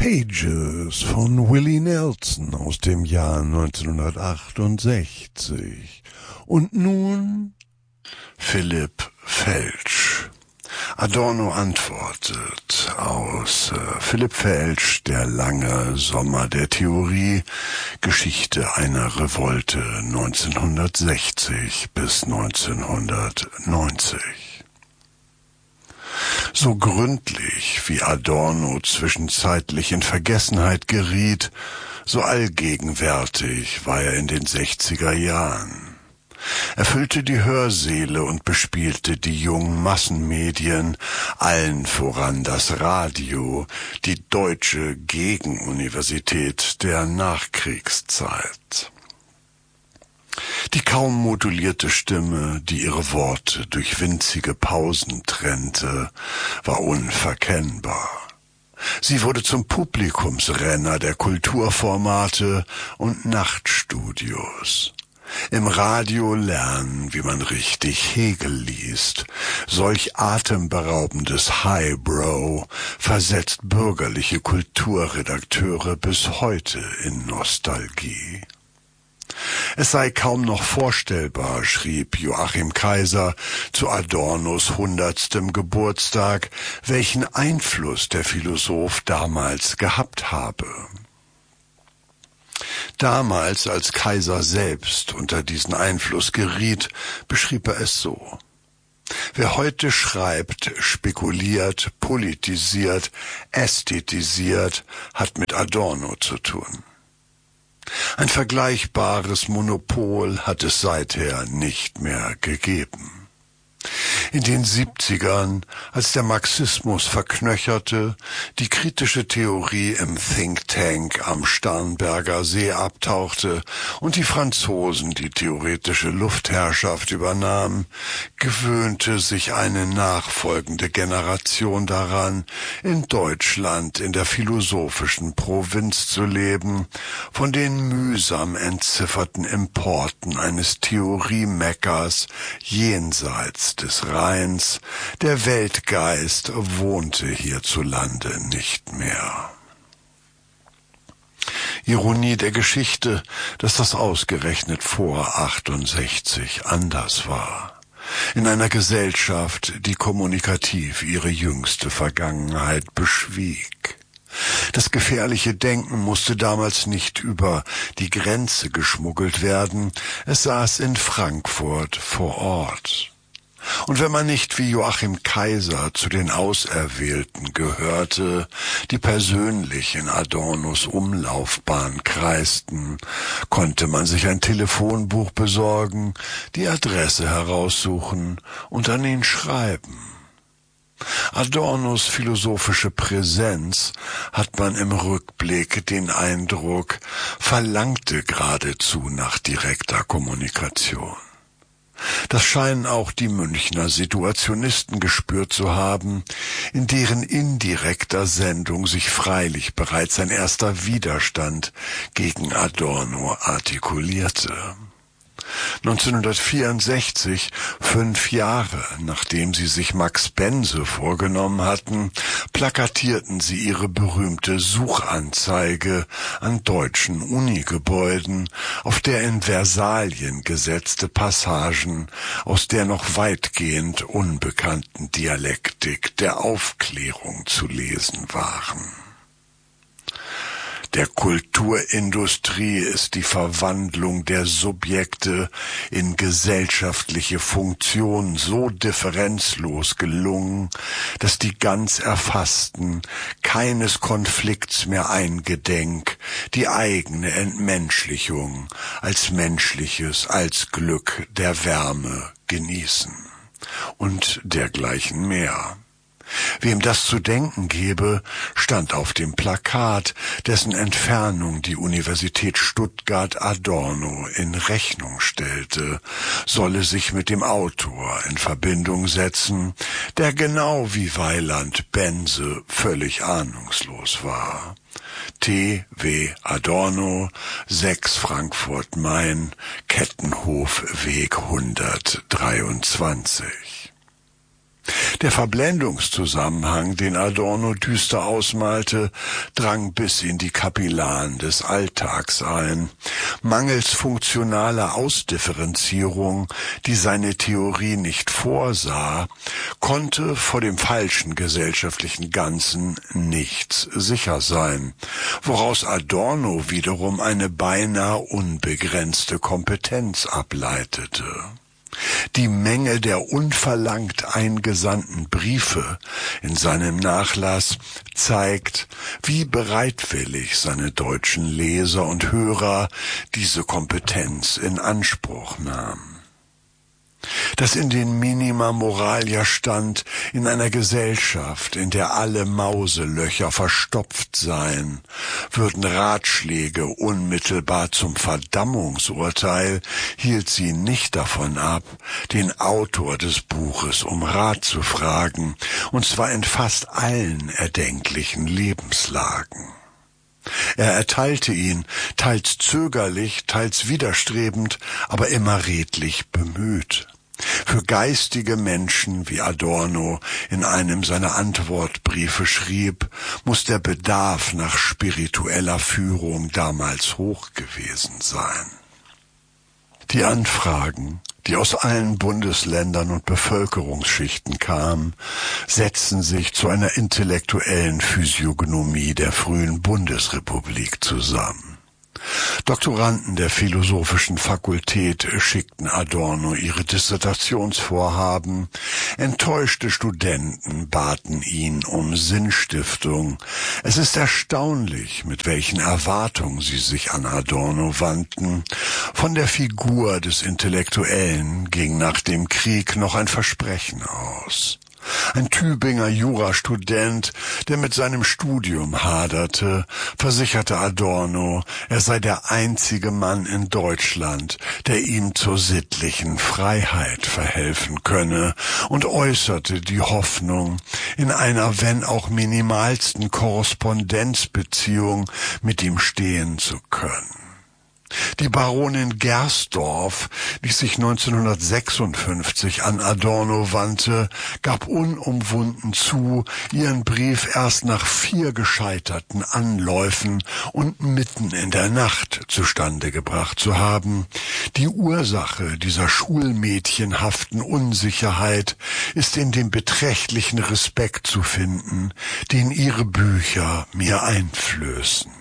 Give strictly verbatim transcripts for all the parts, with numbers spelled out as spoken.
Pages von Willie Nelson aus dem Jahr neunzehnhundertachtundsechzig. Und nun Philipp Felsch. Adorno antwortet aus äh, Philipp Felsch, Der lange Sommer der Theorie, Geschichte einer Revolte neunzehnhundertsechzig bis neunzehnhundertneunzig. So gründlich wie Adorno zwischenzeitlich in Vergessenheit geriet, so allgegenwärtig war er in den sechziger Jahren. Er füllte die Hörsäle und bespielte die jungen Massenmedien, allen voran das Radio, die deutsche Gegenuniversität der Nachkriegszeit. Die kaum modulierte Stimme, die ihre Worte durch winzige Pausen trennte, war unverkennbar. Sie wurde zum Publikumsrenner der Kulturformate und Nachtstudios. Im Radio lernen, wie man richtig Hegel liest. Solch atemberaubendes Highbrow versetzt bürgerliche Kulturredakteure bis heute in Nostalgie. Es sei kaum noch vorstellbar, schrieb Joachim Kaiser zu Adornos hundertstem Geburtstag, welchen Einfluss der Philosoph damals gehabt habe. Damals, als Kaiser selbst unter diesen Einfluss geriet, beschrieb er es so: Wer heute schreibt, spekuliert, politisiert, ästhetisiert, hat mit Adorno zu tun. Ein vergleichbares Monopol hat es seither nicht mehr gegeben. In den siebzigern, als der Marxismus verknöcherte, die kritische Theorie im Think Tank am Starnberger See abtauchte und die Franzosen die theoretische Luftherrschaft übernahmen, gewöhnte sich eine nachfolgende Generation daran, in Deutschland in der philosophischen Provinz zu leben, von den mühsam entzifferten Importen eines Theoriemeckers jenseits des Rheins. Der Weltgeist wohnte hierzulande nicht mehr. Ironie der Geschichte, dass das ausgerechnet vor achtundsechzig anders war. In einer Gesellschaft, die kommunikativ ihre jüngste Vergangenheit beschwieg. Das gefährliche Denken musste damals nicht über die Grenze geschmuggelt werden, es saß in Frankfurt vor Ort. Und wenn man nicht wie Joachim Kaiser zu den Auserwählten gehörte, die persönlich in Adornos Umlaufbahn kreisten, konnte man sich ein Telefonbuch besorgen, die Adresse heraussuchen und an ihn schreiben. Adornos philosophische Präsenz, hat man im Rückblick den Eindruck, verlangte geradezu nach direkter Kommunikation. Das scheinen auch die Münchner Situationisten gespürt zu haben, in deren indirekter Sendung sich freilich bereits ein erster Widerstand gegen Adorno artikulierte. neunzehnhundertvierundsechzig, fünf Jahre nachdem sie sich Max Bense vorgenommen hatten, plakatierten sie ihre berühmte Suchanzeige an deutschen Unigebäuden, auf der in Versalien gesetzte Passagen aus der noch weitgehend unbekannten Dialektik der Aufklärung zu lesen waren. Der Kulturindustrie ist die Verwandlung der Subjekte in gesellschaftliche Funktion so differenzlos gelungen, dass die ganz Erfassten keines Konflikts mehr eingedenk die eigene Entmenschlichung als Menschliches, als Glück der Wärme genießen und dergleichen mehr. Wem das zu denken gebe, stand auf dem Plakat, dessen Entfernung die Universität Stuttgart Adorno in Rechnung stellte, solle sich mit dem Autor in Verbindung setzen, der genau wie Weiland Bense völlig ahnungslos war. T W Adorno, sechs Frankfurt-Main, Kettenhofweg hundertdreiundzwanzig. Der Verblendungszusammenhang, den Adorno düster ausmalte, drang bis in die Kapillaren des Alltags ein. Mangels funktionaler Ausdifferenzierung, die seine Theorie nicht vorsah, konnte vor dem falschen gesellschaftlichen Ganzen nichts sicher sein, woraus Adorno wiederum eine beinahe unbegrenzte Kompetenz ableitete. Die Menge der unverlangt eingesandten Briefe in seinem Nachlass zeigt, wie bereitwillig seine deutschen Leser und Hörer diese Kompetenz in Anspruch nahmen. Das in den Minima Moralia stand, in einer Gesellschaft, in der alle Mauselöcher verstopft seien, würden Ratschläge unmittelbar zum Verdammungsurteil, hielt sie nicht davon ab, den Autor des Buches um Rat zu fragen, und zwar in fast allen erdenklichen Lebenslagen. Er erteilte ihn, teils zögerlich, teils widerstrebend, aber immer redlich bemüht. Für geistige Menschen, wie Adorno in einem seiner Antwortbriefe schrieb, muss der Bedarf nach spiritueller Führung damals hoch gewesen sein. Die Anfragen, die aus allen Bundesländern und Bevölkerungsschichten kamen, setzten sich zu einer intellektuellen Physiognomie der frühen Bundesrepublik zusammen. Doktoranden der Philosophischen Fakultät schickten Adorno ihre Dissertationsvorhaben, enttäuschte Studenten baten ihn um Sinnstiftung. Es ist erstaunlich, mit welchen Erwartungen sie sich an Adorno wandten. Von der Figur des Intellektuellen ging nach dem Krieg noch ein Versprechen aus. Ein Tübinger Jurastudent, der mit seinem Studium haderte, versicherte Adorno, er sei der einzige Mann in Deutschland, der ihm zur sittlichen Freiheit verhelfen könne, und äußerte die Hoffnung, in einer wenn auch minimalsten Korrespondenzbeziehung mit ihm stehen zu können. Die Baronin Gersdorf, die sich neunzehnhundertsechsundfünfzig an Adorno wandte, gab unumwunden zu, ihren Brief erst nach vier gescheiterten Anläufen und mitten in der Nacht zustande gebracht zu haben. Die Ursache dieser schulmädchenhaften Unsicherheit ist in dem beträchtlichen Respekt zu finden, den ihre Bücher mir einflößen.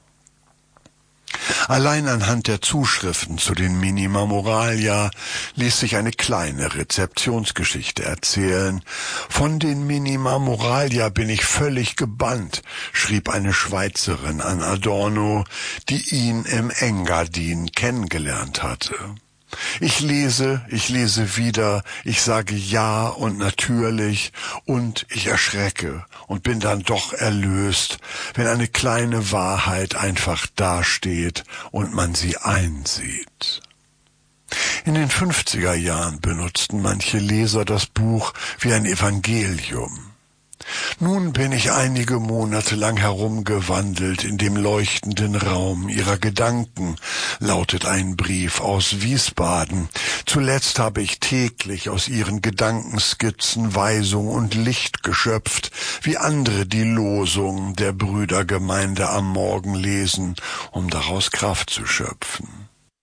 Allein anhand der Zuschriften zu den Minima Moralia ließ sich eine kleine Rezeptionsgeschichte erzählen. Von den Minima Moralia bin ich völlig gebannt, schrieb eine Schweizerin an Adorno, die ihn im Engadin kennengelernt hatte. Ich lese, ich lese wieder, ich sage ja und natürlich und ich erschrecke und bin dann doch erlöst, wenn eine kleine Wahrheit einfach dasteht und man sie einsieht. In den fünfziger Jahren benutzten manche Leser das Buch wie ein Evangelium. Nun bin ich einige Monate lang herumgewandelt in dem leuchtenden Raum ihrer Gedanken, lautet ein Brief aus Wiesbaden. Zuletzt habe ich täglich aus ihren Gedankenskizzen Weisung und Licht geschöpft, wie andere die Losung der Brüdergemeinde am Morgen lesen, um daraus Kraft zu schöpfen.